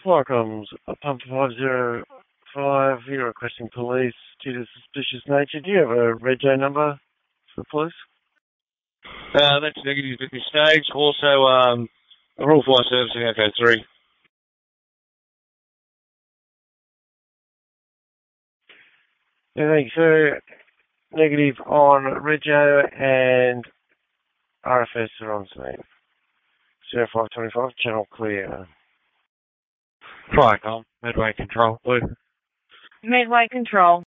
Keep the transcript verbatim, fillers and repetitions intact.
Flycoms, Pump five zero five, you're requesting police due to suspicious nature. Do you have a rego number for the police? Uh, that's negative at this stage. Also, um, a rule fly servicing Echo three. Yeah, thanks. So, negative on rego and R F S are on scene. zero five twenty-five, channel clear. Flycom, Midway Control, Blue. Midway Control.